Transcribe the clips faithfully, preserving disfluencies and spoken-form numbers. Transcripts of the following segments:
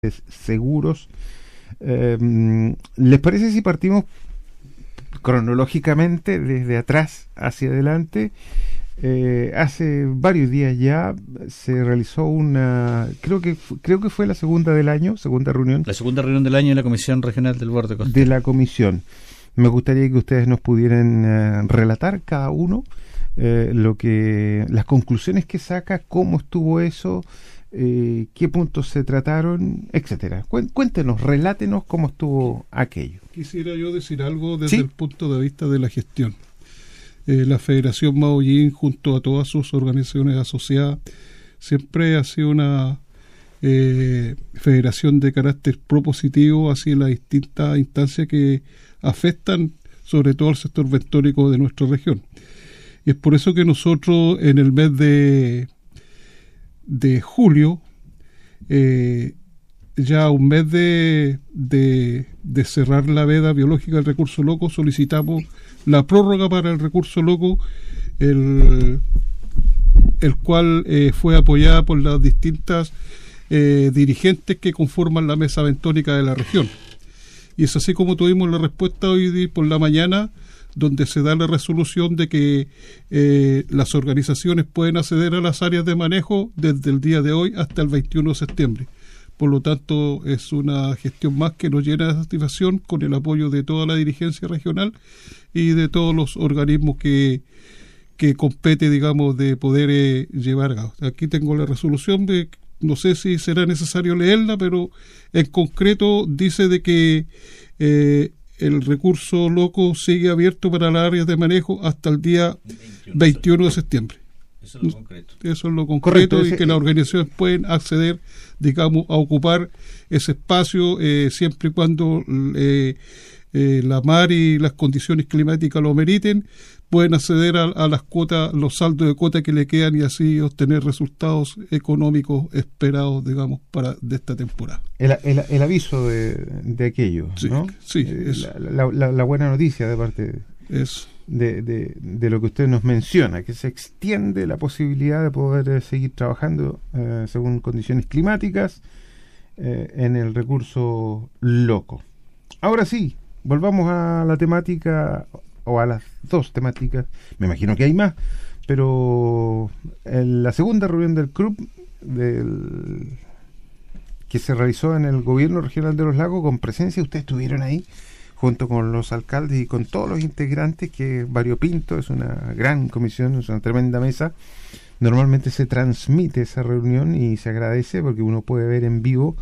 seguros. Eh, ¿Les parece si partimos cronológicamente desde atrás hacia adelante? Eh, hace varios días ya se realizó una, creo que creo que fue la segunda del año, segunda reunión. La segunda reunión del año de la Comisión Regional del Borde Costero. De la comisión. Me gustaría que ustedes nos pudieran eh, relatar cada uno eh, lo que, las conclusiones que saca, cómo estuvo eso, eh, qué puntos se trataron, etcétera. Cuéntenos, relátenos cómo estuvo aquello. Quisiera yo decir algo desde ¿Sí? el punto de vista de la gestión. Eh, la Federación Maullín, junto a todas sus organizaciones asociadas, siempre ha sido una eh, federación de carácter propositivo hacia las distintas instancias que afectan sobre todo al sector bentónico de nuestra región. Y es por eso que nosotros en el mes de, de julio, eh, ya un mes de, de, de cerrar la veda biológica del recurso loco, solicitamos la prórroga para el recurso loco, el, el cual eh, fue apoyada por las distintas eh, dirigentes que conforman la mesa bentónica de la región. Y es así como tuvimos la respuesta hoy por la mañana, donde se da la resolución de que eh, las organizaciones pueden acceder a las áreas de manejo desde el día de hoy hasta el veintiuno de septiembre. Por lo tanto, es una gestión más que nos llena de satisfacción con el apoyo de toda la dirigencia regional y de todos los organismos que, que compete, digamos, de poder eh, llevar a cabo. Aquí tengo la resolución, de, no sé si será necesario leerla, pero en concreto dice de que eh, el recurso loco sigue abierto para las áreas de manejo hasta el día veintiuno de septiembre. Eso es lo concreto. Eso es lo concreto. Correcto, y ese, que las organizaciones pueden acceder, digamos, a ocupar ese espacio eh, siempre y cuando eh, eh, la mar y las condiciones climáticas lo meriten, pueden acceder a, a las cuotas, los saldos de cuota que le quedan y así obtener resultados económicos esperados, digamos, para de esta temporada. El, el, el aviso de, de aquello, Sí, ¿no? sí, Eh, es, la, la, la buena noticia de parte de, es de, de, de lo que usted nos menciona, que se extiende la posibilidad de poder eh, seguir trabajando eh, según condiciones climáticas eh, en el recurso loco. Ahora sí, volvamos a la temática, o a las dos temáticas, me imagino que hay más, pero en la segunda reunión del C R U P del, que se realizó en el Gobierno Regional de los Lagos, con presencia, ustedes estuvieron ahí, junto con los alcaldes y con todos los integrantes, que es variopinto, es una gran comisión, es una tremenda mesa. Normalmente se transmite esa reunión y se agradece porque uno puede ver en vivo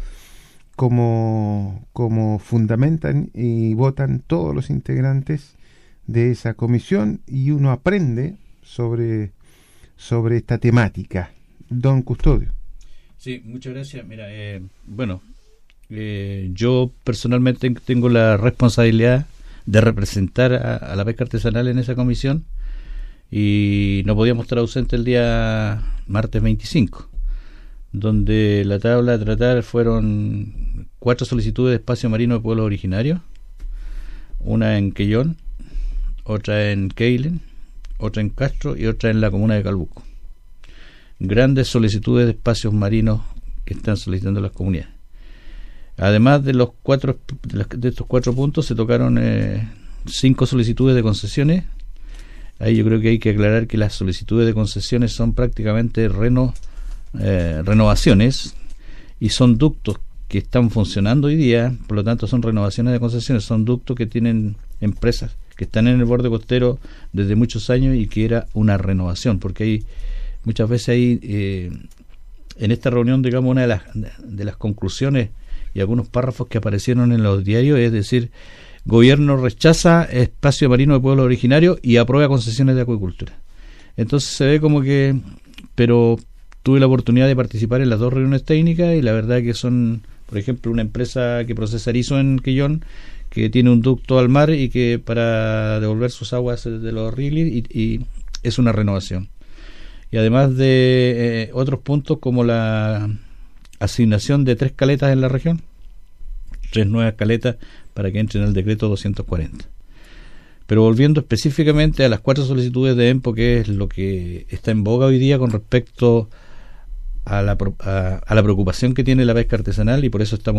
cómo, cómo fundamentan y votan todos los integrantes de esa comisión y uno aprende sobre, sobre esta temática. Don Custodio. Sí, muchas gracias. Mira, eh, bueno, eh, yo personalmente tengo la responsabilidad de representar a, a la pesca artesanal en esa comisión y no podíamos estar ausentes el día martes veinticinco, donde la tabla a tratar fueron cuatro solicitudes de espacio marino de pueblos originarios, una en Quellón, otra en Keilen, otra en Castro y otra en la comuna de Calbuco. Grandes solicitudes de espacios marinos que están solicitando las comunidades. Además de los cuatro de, las, de estos cuatro puntos se tocaron eh, cinco solicitudes de concesiones. Ahí yo creo que hay que aclarar que las solicitudes de concesiones son prácticamente reno, eh, renovaciones y son ductos que están funcionando hoy día, por lo tanto son renovaciones de concesiones, son ductos que tienen empresas que están en el borde costero desde muchos años y que era una renovación, porque hay muchas veces hay eh, en esta reunión, digamos, una de las, de las conclusiones y algunos párrafos que aparecieron en los diarios, es decir, gobierno rechaza espacio marino de pueblos originarios y aprueba concesiones de acuicultura. Entonces se ve como que, pero tuve la oportunidad de participar en las dos reuniones técnicas y la verdad que son, por ejemplo, una empresa que procesa erizo en Quellón, que tiene un ducto al mar y que para devolver sus aguas de los riles y, y es una renovación. Y además de eh, otros puntos como la asignación de tres caletas en la región, tres nuevas caletas para que entren en el decreto doscientos cuarenta. Pero volviendo específicamente a las cuatro solicitudes de EMPO, que es lo que está en boga hoy día con respecto a la, a, a la preocupación que tiene la pesca artesanal, y por eso estamos